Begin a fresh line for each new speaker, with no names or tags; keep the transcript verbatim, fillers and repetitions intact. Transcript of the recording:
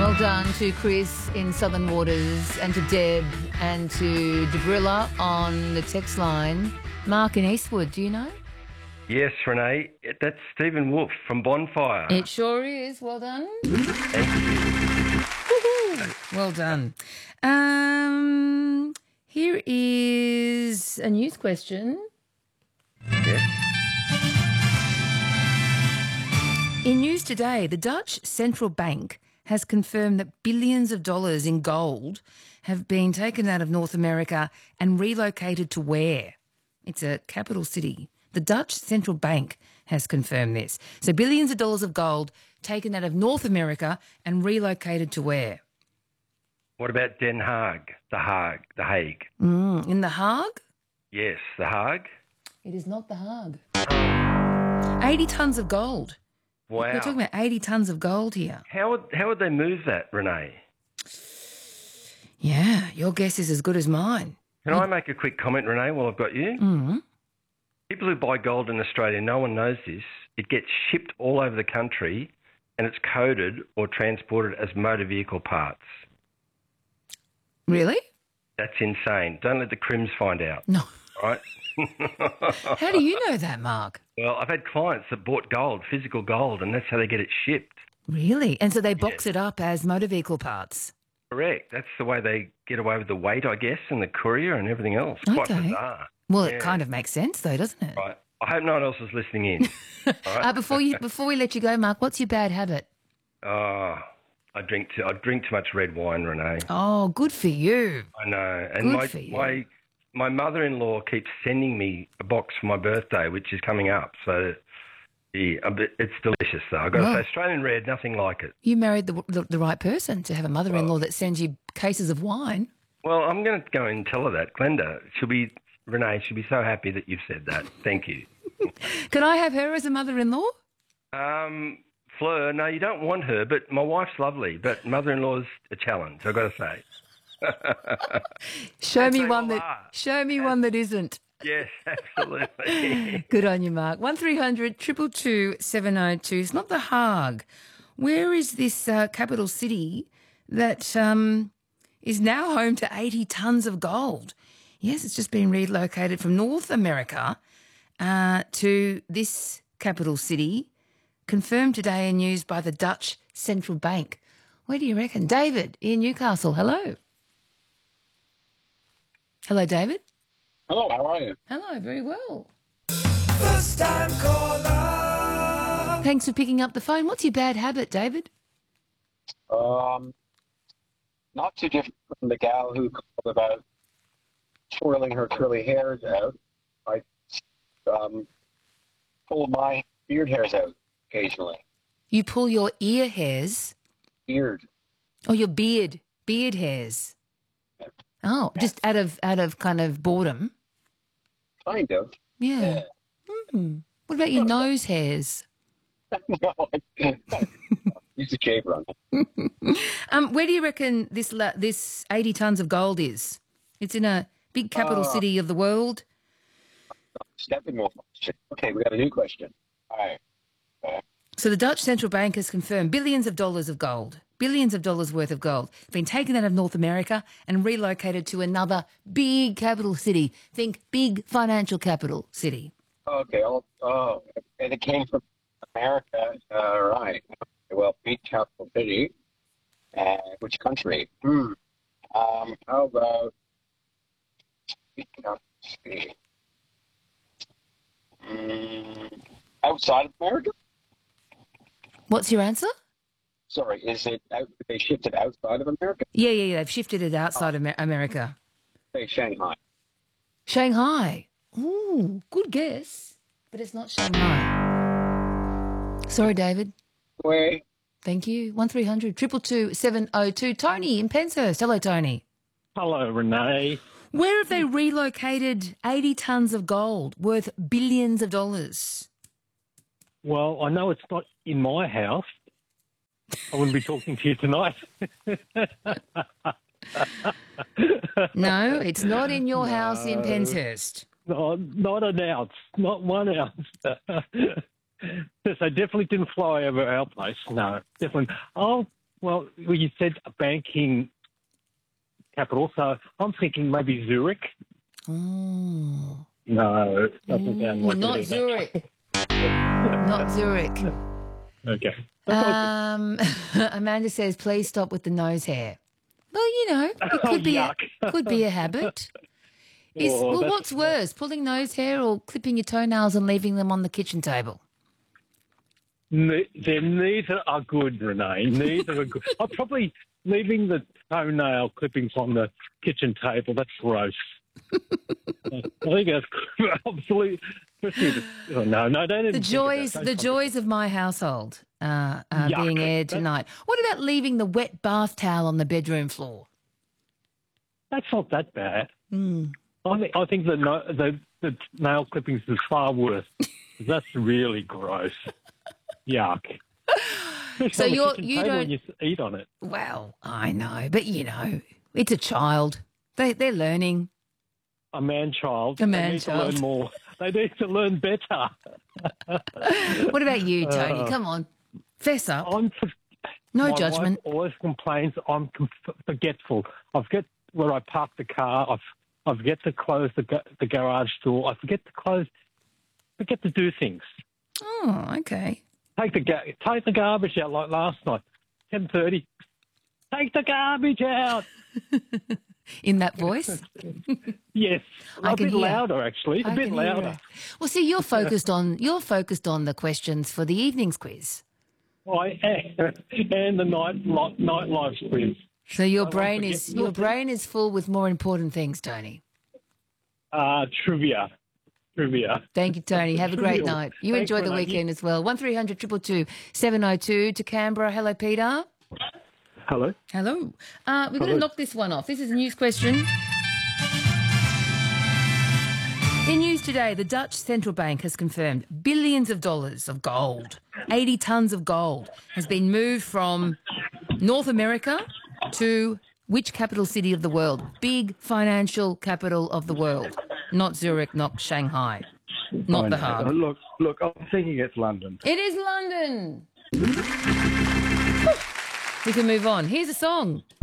Well done to Chris in Southern Waters and to Deb and to Debrilla on the text line. Mark in Eastwood, do you know?
Yes, Renee. That's Stephen Wolfe from Bonfire.
It sure is. Well done.
Thank you.
Woohoo. Well done. Um, here is a news question.
Yes.
In news today, the Dutch Central Bank has confirmed that billions of dollars in gold have been taken out of North America and relocated to where? It's a capital city. The Dutch Central Bank has confirmed this. So billions of dollars of gold taken out of North America and relocated to where?
What about Den Haag? The Hague. The Hague.
Mm, in The Hague?
Yes, The Hague.
It is not The Hague. eighty tonnes of gold.
Wow.
We're talking about eighty tonnes of gold here.
How would how would they move that, Renee?
Yeah, your guess is as good as mine.
Can I make a quick comment, Renee, while I've got you?
Mm-hmm.
People who buy gold in Australia, no one knows this. It gets shipped all over the country and it's coded or transported as motor vehicle parts.
Really?
That's insane. Don't let the Crims find out.
No.
All right?
How do you know that, Mark?
Well, I've had clients that bought gold, physical gold, and that's how they get it shipped.
Really? And so they box
Yeah.
it up as motor vehicle parts?
Correct. That's the way they get away with the weight, I guess, and the courier and everything else. Quite
Okay.
bizarre.
Well,
Yeah.
it kind of makes sense though, doesn't it?
Right. I hope no one else is listening in. All right?
Uh, before you, before we let you go, Mark, what's your bad habit?
Oh, I drink too, I drink too much red wine, Renee.
Oh, good for you.
I know. And
Good
my,
for you.
my my mother-in-law keeps sending me a box for my birthday, which is coming up. So yeah, a bit, it's delicious, though. I've got
Well.
to say, Australian red, nothing like it.
You married the, the, the right person to have a mother-in-law that sends you cases of wine.
Well, I'm going to go and tell her that. Glenda, she'll be, Renee, she'll be so happy that you've said that. Thank you.
Can I have her as a mother-in-law?
Um, Fleur, no, you don't want her, but my wife's lovely, but mother-in-law's a challenge, I've got to say.
Show me
they
one
all
that.
are.
Show me one that isn't.
Yes, absolutely.
Good on you, Mark. One three hundred two two two seven oh two. It's not The Hague. Where is this uh, capital city that um, is now home to eighty tonnes of gold? Yes, it's just been relocated from North America uh, to this capital city, confirmed today in news by the Dutch Central Bank. Where do you reckon? David in Newcastle. Hello. Hello, David.
Hello, how are you?
Hello, very well.
First time caller.
Thanks for picking up the phone. What's your bad habit, David?
Um, not too different from the gal who called about twirling her curly hairs out. I um, pull my beard hairs out occasionally.
You pull your ear hairs,
Beard.
or your beard, beard hairs. Oh, just out of out of kind of boredom.
Kind of.
Yeah. Hmm. What about your nose hairs?
No, I use a shaver on it.
Um, where do you reckon this la- this eighty tons of gold is? It's in a big capital
Uh,
city of the world.
Step in more question. Okay, we got a new question. All right. Uh,
So the Dutch Central Bank has confirmed billions of dollars of gold, billions of dollars worth of gold, have been taken out of North America and relocated to another big capital city. Think big financial capital city.
okay. I'll, oh, and it came from America. All right. Well, big capital city. Uh, which country? Hmm. Um, how about big capital city? Mm, outside of America?
What's your answer?
Sorry, is it out, they shipped it outside of America?
Yeah, yeah, yeah. They've shifted it outside of Amer- America.
Say Shanghai.
Shanghai. Ooh, good guess. But it's not Shanghai. Sorry, David.
Wait.
Thank you. one three hundred two two two seven oh two. Tony in Penshurst. Hello, Tony.
Hello, Renee.
Where have they relocated eighty tonnes of gold worth billions of dollars?
Well, I know it's not in my house. I wouldn't be talking to you tonight.
No, it's not in your house in Penshurst.
No, not an ounce. Not one ounce. Yes, I definitely didn't fly over our place. No, definitely. Oh, well, well, you said a banking capital, so I'm thinking maybe Zurich.
Oh.
No, it doesn't sound like
Not
it either.
Zurich. Not Zurich.
Okay.
Um, Amanda says, please stop with the nose hair. Well, you know, it
Oh,
could be a,
yuck.
could be a habit. Is,
Oh,
well,
that's-
what's worse, pulling nose hair or clipping your toenails and leaving them on the kitchen table?
Ne- They're neither are good, Renee. Neither are good. I'm probably leaving the toenail clippings on the kitchen table. That's gross. I think that's absolutely. Especially the, oh, no, no, don't even
The
think of
joys,
that.
the
Don't
joys of my household uh, are
Yuck.
being aired
That-
tonight. What about leaving the wet bath towel on the bedroom floor?
That's not that bad.
Mm.
I think I think the no, the the nail clippings is far worse. That's really gross. Yuck. Especially
So
on the
you're-
kitchen
you
table
don't-
when you s- eat on it.
Well, I know, but you know, it's a child. They they're learning.
A man child.
A man
they need
child.
to learn more. They need to learn better.
What about you, Tony?
Uh,
Come on, fess up.
I'm for-
No
my
judgment.
wife always complains I'm com- forgetful. I forget where I park the car. I, f- I forget to close the ga- the garage door. I forget to close. Forget to do things.
Oh, okay.
Take the ga- take the garbage out like last night, ten thirty. Take the garbage out.
In that voice,
Yes,
I
a
can
bit
hear.
louder actually. A
I
bit
can hear
louder.
it. Well, see, you're focused on you're focused on the questions for the evening's quiz.
I am. And the night li- night life quiz.
So your
I
brain
won't
is
forget
your
nothing.
brain is full with more important things, Tony.
Uh, trivia. Trivia.
Thank you, Tony. Have a great
Trivial.
night. You
Thanks,
enjoy the
Renee.
weekend as well. One three hundred two two two seven oh two to Canberra. Hello, Peter.
Hello.
Hello. Uh, we're going to
Hello.
knock this one off. This is a news question. In news today, the Dutch central bank has confirmed billions of dollars of gold, eighty tonnes of gold, has been moved from North America to which capital city of the world? Big financial capital of the world. Not Zurich, not Shanghai, not
I
The
know.
Hague.
Look, look, I'm thinking it's London.
It is London. We can move on. Here's a song.